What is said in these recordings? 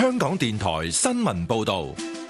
香港電台新聞報道。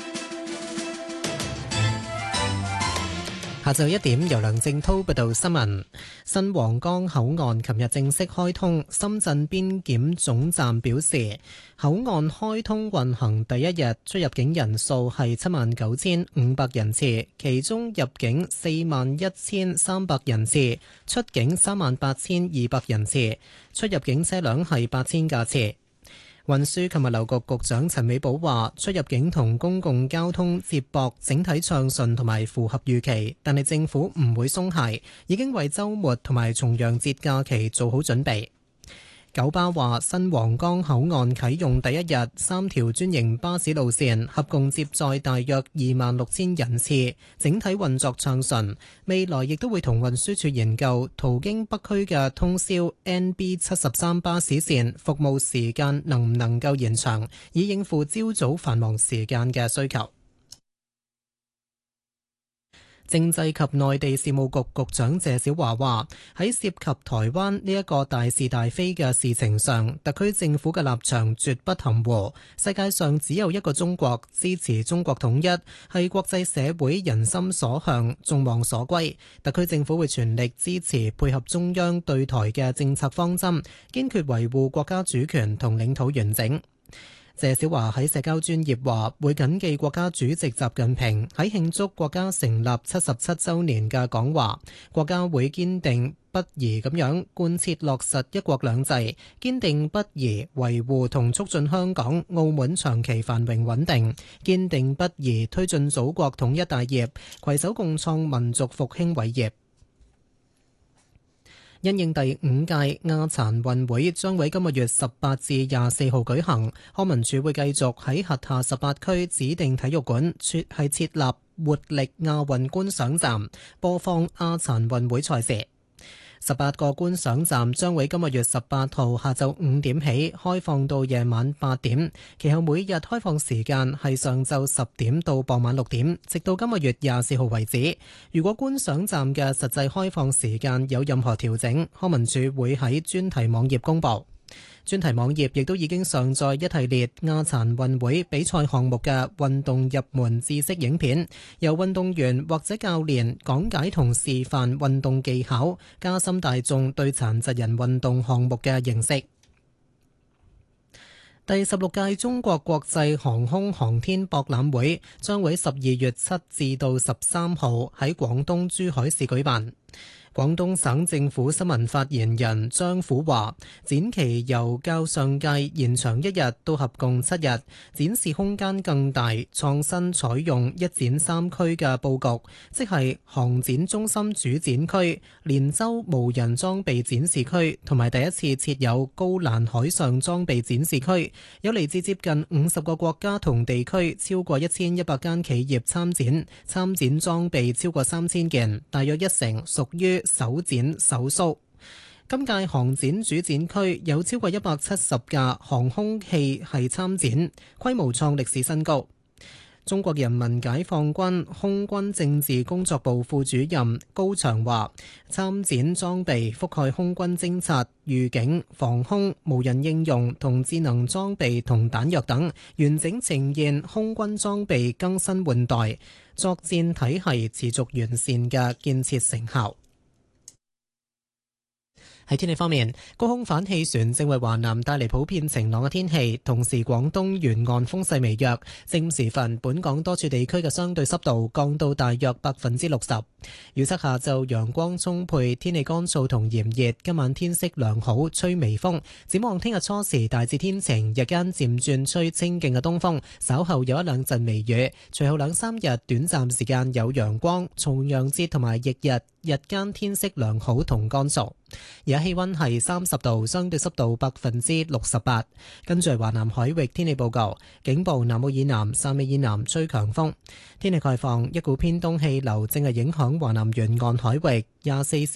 下晝1點，由梁正滔報道新聞。新皇崗口岸琴日正式開通，深圳邊檢總站表示，口岸開通運行第一日出入境人數係79,500人次，其中入境41,300人次，出境38,200人次，出入境車輛係8000架次。運輸及物流局局長陳美寶話，出入境同公共交通接駁整體暢順同埋符合預期，但係政府唔會鬆懈，已經為週末同埋重陽節假期做好準備。九巴話，新皇崗口岸啟用第一日，3條專營巴士路線合共接載大約26,000人次，整體運作暢順。未來亦都會同運輸署研究途經北區嘅通宵 NB73巴士線服務時間能唔能夠延長，以應付朝早繁忙時間嘅需求。政制及內地事務局局長謝小華話，喺涉及台灣呢一個大是大非嘅事情上，特區政府嘅立場絕不含糊。世界上只有一個中國，支持中國統一係國際社會人心所向、眾望所歸。特區政府會全力支持配合中央對台嘅政策方針，堅決維護國家主權同領土完整。謝小華喺社交專頁話，會謹記國家主席習近平喺慶祝國家成立77週年嘅講話，國家會堅定不移咁樣貫徹落實一國兩制，堅定不移維護同促進香港、澳門長期繁榮穩定，堅定不移推進祖國統一大業，攜手共創民族復興偉業。因應第5屆亞殘運會將喺今個月18至24號舉行，康文署會繼續喺轄下18區指定體育館設立活力亞運觀賞站，播放亞殘運會賽事。18個觀賞站將喺今個月18號下晝5點起開放到夜晚8點，其後每日開放時間係上晝10點到傍晚6點，直到今個月24號為止。如果觀賞站嘅實際開放時間有任何調整，康文署會喺專題網頁公佈。專題網頁亦都已經上載一系列亞殘運會比賽項目嘅運動入門知識影片，由運動員或者教練講解同示範運動技巧，加深大眾對殘疾人運動項目嘅認識。第16屆中國國際航空航天博覽會將會12月7至到13號喺廣東珠海市舉辦。廣東省政府新聞發言人張虎話，展期由較上屆延長1日到合共7日，展示空間更大，創新採用一展三區嘅佈局，即係航展中心主展區、連州無人裝備展示區同埋第一次設有高欄海上裝備展示區，有嚟自接近50個國家同地區，超過1100間企業參展，參展裝備超過3000件，大約1成屬於首展首蘇。今屆航展主展區有超過170架航空器係參展，規模創歷史新高。中國人民解放軍空軍政治工作部副主任高翔話，參展裝備覆蓋空軍偵察、預警、防空、無人應用同智能裝備同彈藥等，完整呈現空軍裝備更新換代、作戰體系持續完善嘅建設成效。喺天氣方面，高空反氣旋正為華南帶嚟普遍晴朗嘅天氣，同時廣東沿岸風勢微弱。正午時分，本港多處地區嘅相對濕度降到大約60%。預測下晝陽光充沛，天氣乾燥同炎熱，今晚天色良好，吹微風。展望聽日初時大致天晴，日間漸轉吹清勁嘅東風，稍後有一兩陣微雨，隨後2-3日短暫時間有陽光，重陽節同埋翌日日間天色良好同乾燥。而家氣溫係30度，相對濕度68%。跟住係華南海域天氣報告，警報南澳以南、汕尾以南吹強風。天氣概況，一股偏東氣流正係影響華南沿岸海域。24